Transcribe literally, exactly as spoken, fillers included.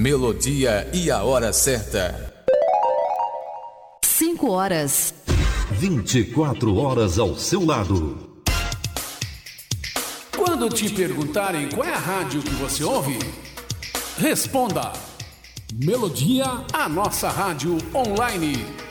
melodia e a hora certa. Cinco horas. vinte e quatro horas ao seu lado. Quando te perguntarem qual é a rádio que você ouve, responda: Melodia, a nossa rádio online.